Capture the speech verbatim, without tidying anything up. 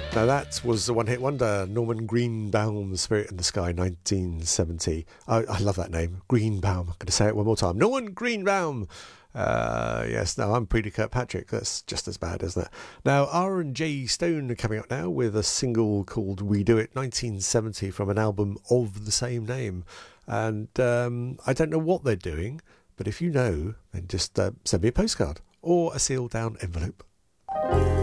Now that was a one-hit wonder, Norman Greenbaum, Spirit in the Sky, nineteen seventy. I, I love that name, Greenbaum. I'm going to say it one more time. Norman Greenbaum. Uh, yes, no, I'm Peter Kirkpatrick. That's just as bad, isn't it? Now, R and J Stone are coming up now with a single called We Do It, nineteen seventy, from an album of the same name. And um, I don't know what they're doing, but if you know, then just uh, send me a postcard or a sealed down envelope.